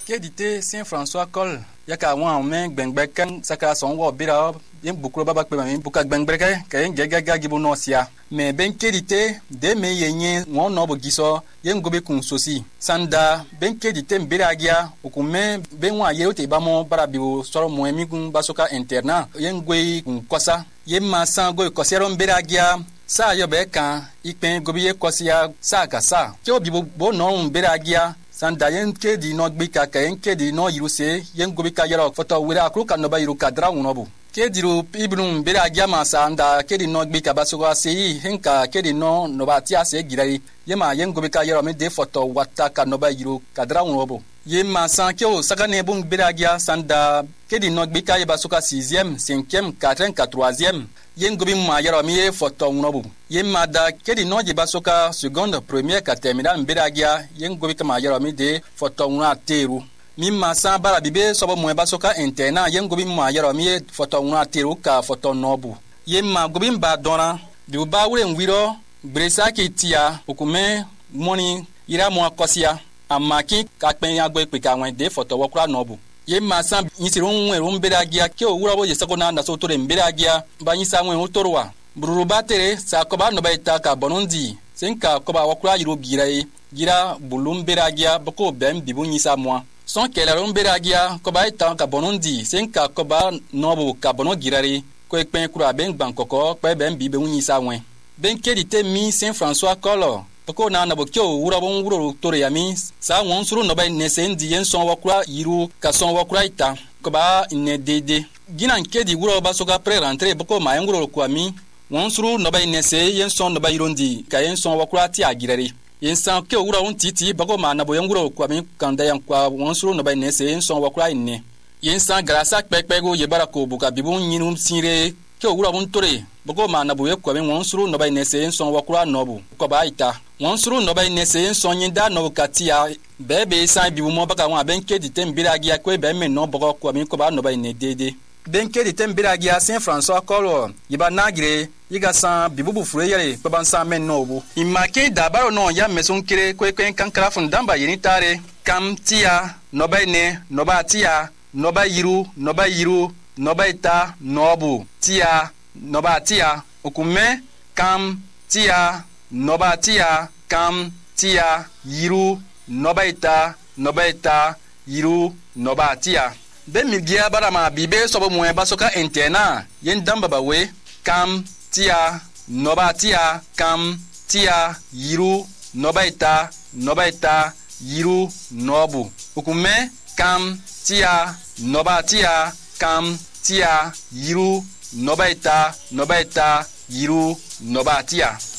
Kédité Saint-François Col yaka wan men gbengbeken saka son wo bira yen bukuro baba pe mami buka gbengbeke kayen gega gibo no sia me ben kédité de me yenye won no bo giso yen gobe kun sosi sanda ben kédité mbiragia okume ben wa yeote bamo bara biwo soro mo emi kun basoka interna yen gwe kun kosa yen ma san go kosero mbiragia sa yo be kan ipen gobe ye kosia sa ka sa ke obibo bo no mbiragia sanda yen kedi no gbika ka yen kedi no yiruse yen gobika yero foto wira akru kan no ba yiru kadra unobu kediru ibnu bera jama sanda kedi no gbika basoga sei henka kedi no ba ti ase girai yema yen gobika yero me de foto wata kan no ba yiru kadra unobu yema san ke o saka ne bun bera gia sanda kedi no gbika ye basoga 6e 5e 4e 3e yen gobi ma yero mi foto unobu yema da kedi no je basoka seconde première ka terminal mberagia yen gobi kama yero mi de foto una teru mimma sa bara bibe sobo mo basoka interna yen gobi ma yero mi foto una teru ka foto nobu yema gobi ba dona bi ba wure nwiro bresa ki tia okume moni ira mo akosia amaki ka pen ya gbe pe ka wen de foto wokura nobu yema sa nyisirun werun beragia ke o wura bo yesako na so tore mberagia ba nyisa wen utorwa buruba tere sa koba no baita ka bonondi senka koba wakura yiro gira bulum beragia boko bem bibu nyisa moi son kelaron beragia koba ita ka bonondi senka koba nobu ka bono girare ko ekpen kura ben bankoko pe bem bibe nyisa wen ben kedite mi Saint-François Col boko na bo kyo wura bon wuro tore yami sa won suru no bay nesendi yen son wakura yiru ka son wakura ita koba ne dede gina kedi wuro basoka pre rentrer boko ma nguro kwami won suru no bay nese yen son no bay rondi ka yen son wakura ti agirare yen san ke wura won titi bako ma na bo yen nguro kwami kanda yan kwa won suru no bay nese yen son wakura inne yen san grasa pepego ye barako buka bibun nyinum sire ke wura won tore bako ma na bo ye kwami won suru no bay nese yen son wakura nobu ko ba ita won suru no bay nese yen son nyinda no katia bebe san bibu mo baka won ben ke ditem biragia ko be men no bako kwami ko ba no bay ne dede benke di tembiragia Saint-François Col yiba nagire yiga san bibubu fureyere baban san men nobu imake dabaro no ya mesun kire kwekwen kankara fundamba yini tare kam tia nobaine nobatia nobayiru nobaita nobu tia nobatia okume kam tia nobatia kam tia yiru nobaita yiru nobatia ben migia barama bibe sobo mo basoka interna yen damba bawe kam tia nobatia kam tia yiru nobaita yiru nobu ukume kam tia nobatia kam tia yiru nobaita yiru nobatia